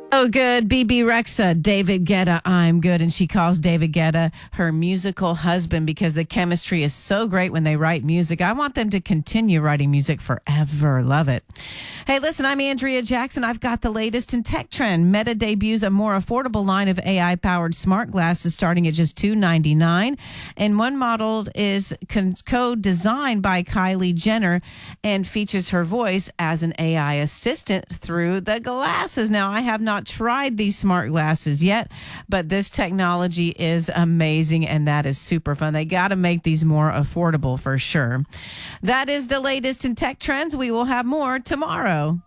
Oh, good. BB Rexa, David Guetta, I'm good. And she calls David Guetta her musical husband because the chemistry is so great when they write music. I want them to continue writing music forever. Love it. Hey, listen, I'm Andrea Jackson. I've got the latest in tech trend. Meta debuts a more affordable line of AI-powered smart glasses starting at just $299. And one model is co-designed by Kylie Jenner and features her voice as an AI assistant through the glasses. Now, I have not tried these smart glasses yet, but this technology is amazing and that is super fun. They got to make these more affordable for sure. That is the latest in tech trends. We will have more tomorrow.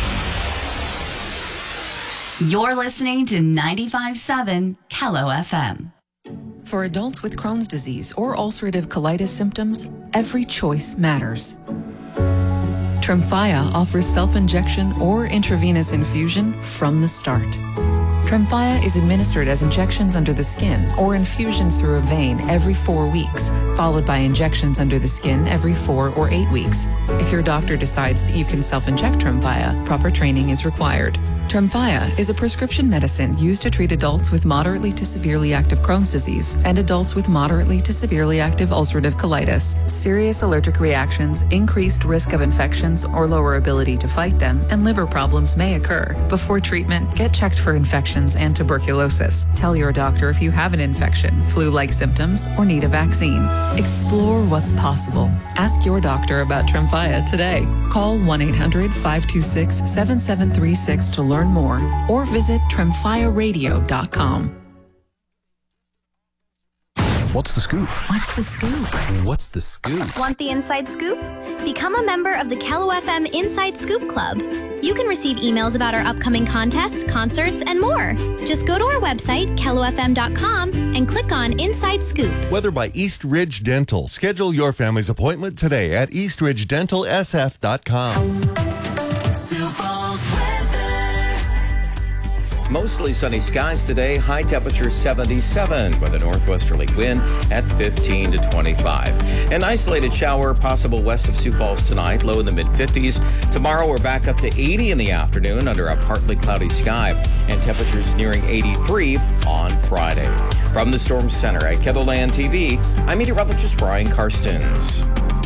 You're listening to 95.7 Kello FM. For adults with Crohn's disease or ulcerative colitis symptoms, every choice matters. Tremfya offers self-injection or intravenous infusion from the start. Tremfya is administered as injections under the skin or infusions through a vein every 4 weeks, followed by injections under the skin every 4 or 8 weeks. If your doctor decides that you can self-inject Tremfya, proper training is required. Tremfya is a prescription medicine used to treat adults with moderately to severely active Crohn's disease and adults with moderately to severely active ulcerative colitis. Serious allergic reactions, increased risk of infections or lower ability to fight them, and liver problems may occur. Before treatment, get checked for infections and tuberculosis. Tell your doctor if you have an infection, flu-like symptoms, or need a vaccine. Explore what's possible. Ask your doctor about Tremfya today. Call 1-800-526-7736 to learn more or visit tremfyaradio.com. What's the scoop? What's the scoop? What's the scoop? Want the inside scoop? Become a member of the Kello FM Inside Scoop Club. You can receive emails about our upcoming contests, concerts, and more. Just go to our website, kellofm.com, and click on Inside Scoop. Weather by East Ridge Dental. Schedule your family's appointment today at eastridgedentalsf.com. Mostly sunny skies today, high temperature 77 with a northwesterly wind at 15 to 25. An isolated shower possible west of Sioux Falls tonight, low in the mid-50s. Tomorrow we're back up to 80 in the afternoon under a partly cloudy sky and temperatures nearing 83 on Friday. From the Storm Center at KELOLAND TV, I'm meteorologist Brian Karstens.